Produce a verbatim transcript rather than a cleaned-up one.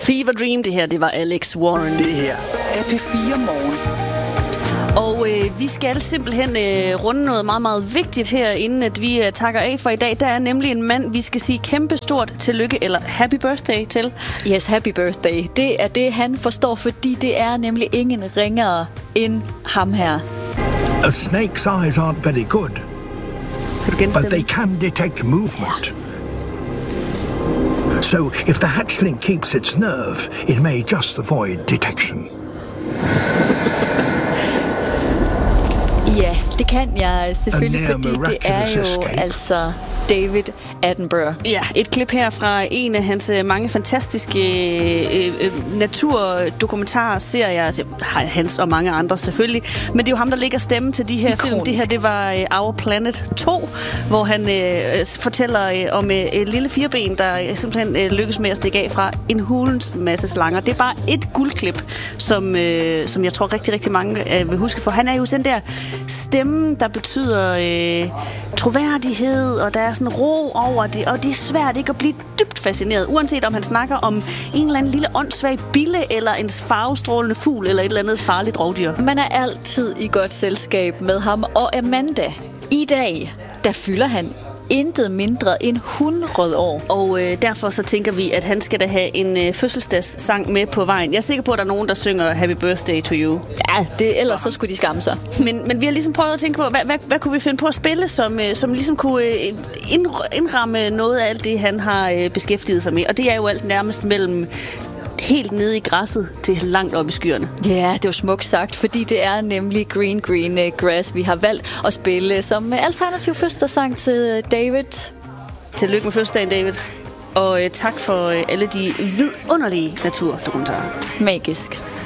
Fever Dream, det her, det var Alex Warren. Det her er P fire Morgen. Og øh, vi skal simpelthen øh, runde noget meget, meget vigtigt her, inden at vi øh, takker af for i dag. Der er nemlig en mand, vi skal sige kæmpestort tillykke, eller happy birthday til. Yes, happy birthday. Det er det, han forstår, fordi det er nemlig ingen ringere end ham her. A snake's eyes aren't very good, but they can detect movement. So if the hatchling keeps its nerve, it may just avoid detection. Ja, det kan jeg selvfølgelig, fordi det er jo escape. altså David Attenborough. Ja, et klip her fra en af hans mange fantastiske øh, øh, naturdokumentarer, serier, altså, hans og mange andre selvfølgelig, men det er jo ham, der lægger stemme til de her Ikonisk. film. Det her, det var øh, Our Planet to, hvor han øh, fortæller øh, om øh, et lille fireben, der øh, simpelthen øh, lykkes med at stikke af fra en hulens masse slanger. Det er bare et guldklip, som, øh, som jeg tror rigtig, rigtig mange øh, vil huske, for han er jo den der stemme, der betyder øh, troværdighed, og der er sådan ro over det, og det er svært ikke at blive dybt fascineret, uanset om han snakker om en eller anden lille åndssvag bille, eller en farvestrålende fugl, eller et eller andet farligt rovdyr. Man er altid i godt selskab med ham, og Amanda, i dag, der fylder han intet mindre end hundrede år. Og øh, derfor så tænker vi, at han skal da have en øh, fødselsdagssang med på vejen. Jeg er sikker på, at der er nogen, der synger Happy Birthday to You. Ja, det, ellers så skulle de skamme sig. Men, men vi har ligesom prøvet at tænke på, hvad, hvad, hvad kunne vi finde på at spille, som, øh, som ligesom kunne øh, indramme noget af alt det, han har øh, beskæftiget sig med. Og det er jo alt nærmest mellem helt nede i græsset til langt op i skyerne. Ja, det er jo smukt sagt, fordi det er nemlig Green Green Grass, vi har valgt at spille som alternativ fødselsdagssang til David. Tillykke med fødselsdagen, David. Og øh, tak for øh, alle de vidunderlige naturdokumentarer. Magisk.